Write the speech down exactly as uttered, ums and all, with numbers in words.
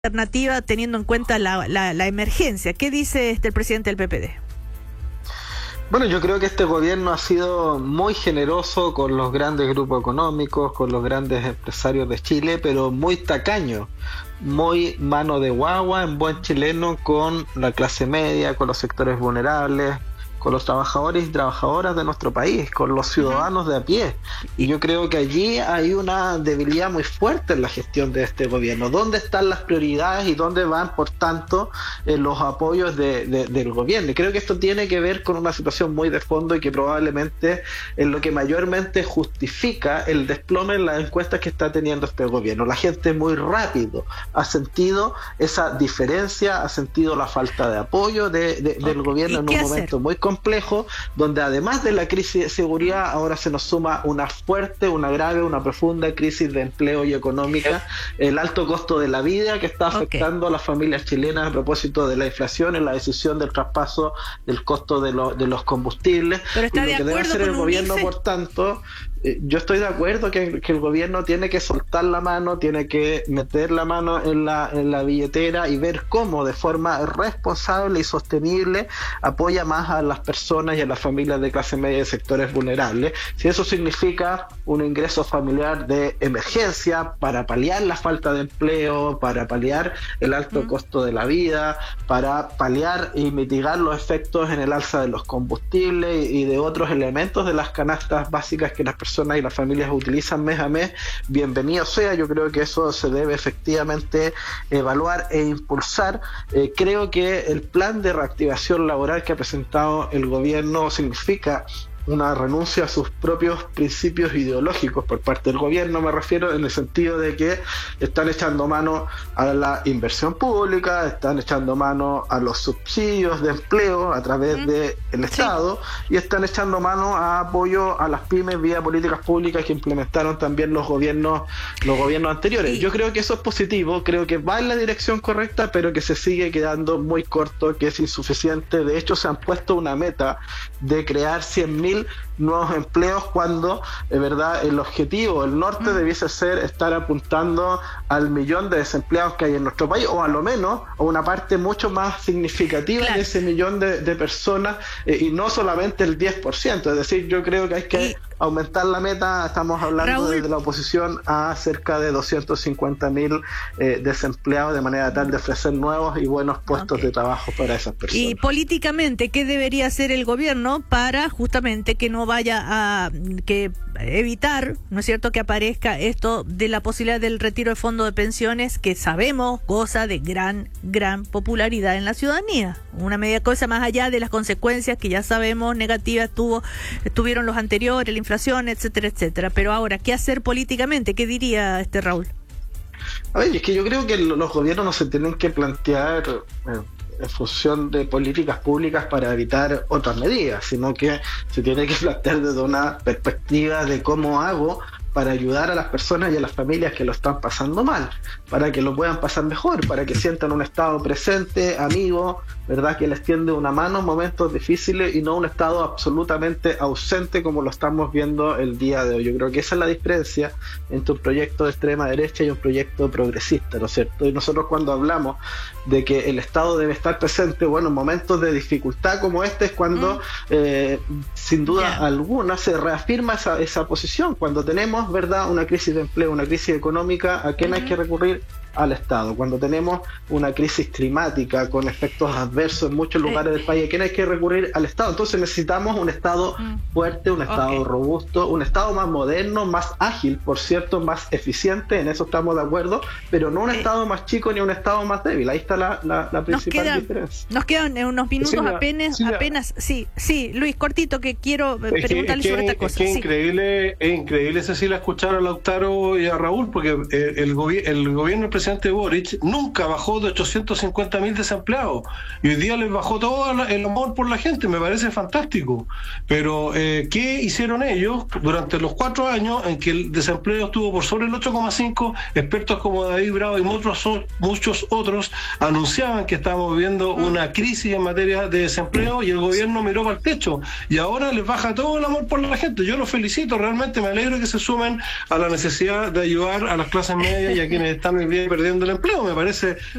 alternativa teniendo en cuenta la, la, la emergencia. ¿Qué dice este el presidente del P P D? Bueno, yo creo que este gobierno ha sido muy generoso con los grandes grupos económicos, con los grandes empresarios de Chile, pero muy tacaño, muy mano de guagua en buen chileno con la clase media, con los sectores vulnerables, con los trabajadores y trabajadoras de nuestro país, con los ciudadanos de a pie. Y yo creo que allí hay una debilidad muy fuerte en la gestión de este gobierno. ¿Dónde están las prioridades y dónde van, por tanto, eh, los apoyos de, de, del gobierno? Y creo que esto tiene que ver con una situación muy de fondo y que probablemente es lo que mayormente justifica el desplome en las encuestas que está teniendo este gobierno. La gente muy rápido ha sentido esa diferencia, ha sentido la falta de apoyo de, de, del gobierno en un hacer? momento muy complejo. complejo, donde además de la crisis de seguridad, ahora se nos suma una fuerte, una grave, una profunda crisis de empleo y económica, el alto costo de la vida que está afectando okay. a las familias chilenas a propósito de la inflación en la decisión del traspaso del costo de, lo, de los combustibles. Pero está y lo de que debe hacer el gobierno, IFE? por tanto, eh, yo estoy de acuerdo que, que el gobierno tiene que soltar la mano, tiene que meter la mano en la, en la billetera y ver cómo de forma responsable y sostenible apoya más a las personas y a las familias de clase media y de sectores vulnerables. Si eso significa un ingreso familiar de emergencia para paliar la falta de empleo, para paliar el alto mm. costo de la vida, para paliar y mitigar los efectos en el alza de los combustibles y de otros elementos de las canastas básicas que las personas y las familias utilizan mes a mes, bienvenido sea. Yo creo que eso se debe efectivamente evaluar e impulsar. Eh, creo que el plan de reactivación laboral que ha presentado el gobierno significa una renuncia a sus propios principios ideológicos por parte del gobierno, me refiero en el sentido de que están echando mano a la inversión pública, están echando mano a los subsidios de empleo a través mm. del Estado sí. y están echando mano a apoyo a las pymes vía políticas públicas que implementaron también los gobiernos los gobiernos anteriores. Yo creo que eso es positivo, creo que va en la dirección correcta, pero que se sigue quedando muy corto, que es insuficiente. De hecho, se han puesto una meta de crear cien mil nuevos empleos cuando, de verdad, el objetivo, el norte mm. debiese ser estar apuntando al millón de desempleados que hay en nuestro país, o a lo menos a una parte mucho más significativa claro. de ese millón de, de personas, eh, y no solamente el diez por ciento. Es decir, yo creo que hay que y... aumentar la meta. Estamos hablando Raúl. desde la oposición a cerca de doscientos cincuenta mil eh, desempleados, de manera tal de ofrecer nuevos y buenos puestos okay. de trabajo para esas personas. Y políticamente, ¿qué debería hacer el gobierno para justamente que no vaya a que evitar, ¿no es cierto?, que aparezca esto de la posibilidad del retiro de fondos de pensiones, que sabemos goza de gran, gran popularidad en la ciudadanía? Una media cosa más allá de las consecuencias que ya sabemos negativas tuvo, tuvieron los anteriores, la inflación, etcétera, etcétera. Pero ahora, ¿qué hacer políticamente? ¿Qué diría este Raúl? A ver, es que yo creo que los gobiernos no se tienen que plantear eh, en función de políticas públicas para evitar otras medidas, sino que se tiene que plantear desde una perspectiva de cómo hago para ayudar a las personas y a las familias que lo están pasando mal, para que lo puedan pasar mejor, para que sientan un Estado presente, amigo, ¿verdad?, que les tiende una mano en momentos difíciles y no un Estado absolutamente ausente como lo estamos viendo el día de hoy. Yo creo que esa es la diferencia entre un proyecto de extrema derecha y un proyecto progresista, ¿no es cierto? Y nosotros cuando hablamos de que el Estado debe estar presente, bueno, en momentos de dificultad como este es cuando, mm. eh, sin duda yeah. alguna, se reafirma esa, esa posición. Cuando tenemos, ¿verdad?, una crisis de empleo, una crisis económica, ¿a quién uh-huh. hay que recurrir? Al Estado. Cuando tenemos una crisis climática con efectos adversos en muchos lugares del país, ¿a quién hay que recurrir? Al Estado. Entonces necesitamos un Estado fuerte, un Estado okay. robusto, un Estado más moderno, más ágil, por cierto, más eficiente, en eso estamos de acuerdo, pero no un Estado más chico ni un Estado más débil. Ahí está la, la, la principal nos quedan, diferencia. Nos quedan unos minutos sí, apenas, sí, apenas, sí, sí, Luis, cortito, que quiero es preguntarle que, es sobre que, esta cosa. Es que sí. increíble, es increíble, Cecilia, escuchar a Lautaro y a Raúl, porque el, el, gobi- el gobierno del presidente Boric nunca bajó de ochocientos cincuenta mil desempleados y hoy día les bajó todo el amor por la gente. Me parece fantástico, pero eh, ¿qué hicieron ellos durante los cuatro años en que el desempleo estuvo por sobre el ocho coma cinco? Expertos como David Bravo y muchos, muchos otros anunciaban que estábamos viviendo una crisis en materia de desempleo y el gobierno miró para el techo y ahora les baja todo el amor por la gente. Yo los felicito, realmente me alegro que se sumen a la necesidad de ayudar a las clases medias y a quienes están viviendo perdiendo el empleo. Me parece